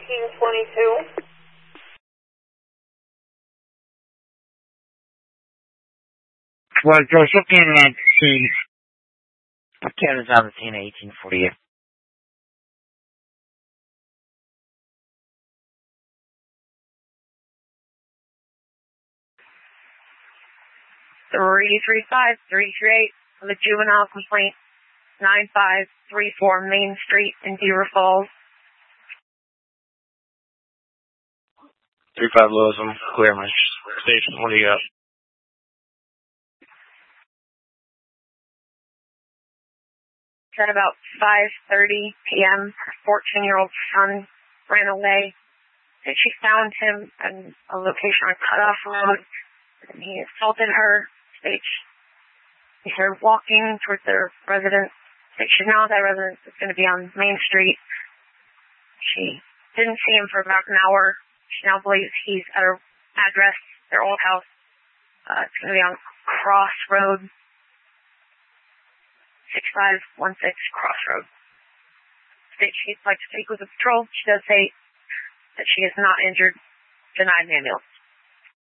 1822. Well, Josh, looking at the scene. Kevin's on the scene at 1848. For the juvenile complaint, 9534 Main Street in Beaver Falls. 35 Lewisham, clear my station. What do you got? At about 5:30 p.m., her 14-year-old son ran away. And she found him at a location on Cutoff Road, and he assaulted her. He started walking towards their residence. She's now at that residence. It's going to be on Main Street. She didn't see him for about an hour. She now believes he's at her address, their old house. It's going to be on Cross Road, 6516 Cross Road. She'd like to speak with the patrol. She does say that she is not injured. Denied an ambulance.